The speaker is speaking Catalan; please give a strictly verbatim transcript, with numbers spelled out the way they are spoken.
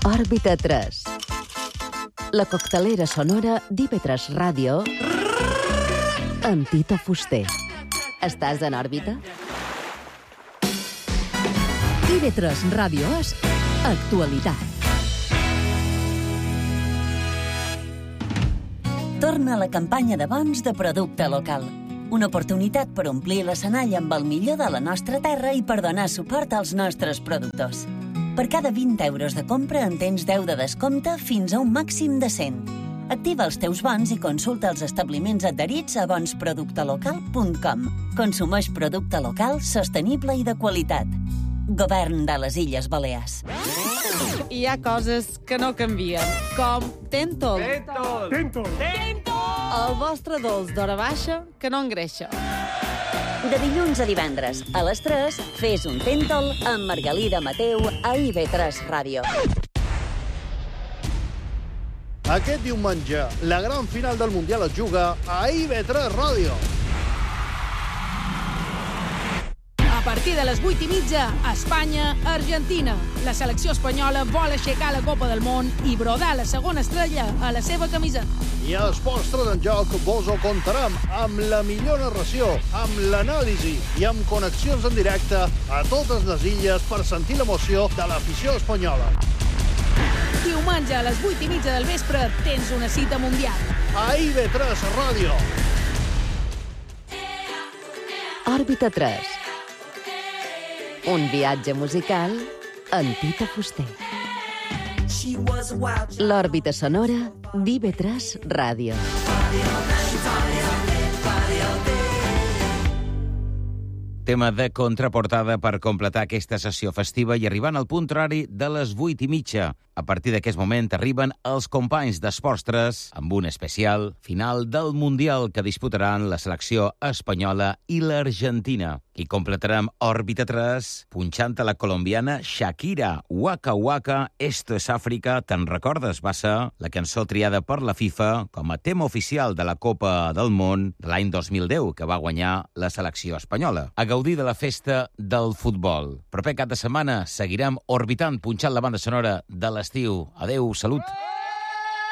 Òrbita tres. La coctelera sonora d'I V tres Ràdio amb Tito Fuster. Estàs en òrbita? I V tres Ràdio és actualitat. Torna la campanya de bons de producte local. Una oportunitat per omplir l'escenari amb el millor de la nostra terra i per donar suport als nostres productors. Per cada vint euros de compra en tens deu de descompte fins a un màxim de cent. Activa els teus bons i consulta els establiments adherits a bons producte local punt com. Consumeix producte local, sostenible i de qualitat. Govern de les Illes Balears. Hi ha coses que no canvien, com Tentol. Tentol! Tentol! Tentol! El vostre dolç d'hora baixa que no engreixa. De dilluns a divendres, a les tres, fes un Tentol amb Margalida Mateu a I V tres Ràdio. Aquest diumenge, la gran final del Mundial es juga a I V tres Ràdio. A partir de les vuit i mitja, Espanya-Argentina. La selecció espanyola vol aixecar la Copa del Món i brodar la segona estrella a la seva camisa. I a Esports tres en Joc vos ho contarem amb la millor narració, amb l'anàlisi i amb connexions en directe a totes les illes per sentir l'emoció de l'afició espanyola. Diumenge a les vuit i mitja del vespre tens una cita mundial. A I V tres Ràdio. Òrbita tres. Un viatge musical amb Tito Fuster. L'òrbita sonora d'I V tres Ràdio. Tema de contraportada per completar aquesta sessió festiva i arribant al punt horari de les vuit i mitja. A partir d'aquest moment arriben els companys d'Esports tres amb un especial final del Mundial que disputaran la selecció espanyola i l'Argentina. I completarem Òrbita tres punxant a la colombiana Shakira. Waka Waka, Esto es África, te'n recordes? Va ser la cançó triada per la FIFA com a tema oficial de la Copa del Món de l'any dos mil deu, que va guanyar la selecció espanyola. A gaudir de la festa del futbol. Proper cap de setmana seguirem orbitant, punxant la banda sonora de l'estiu. Adeu, salut!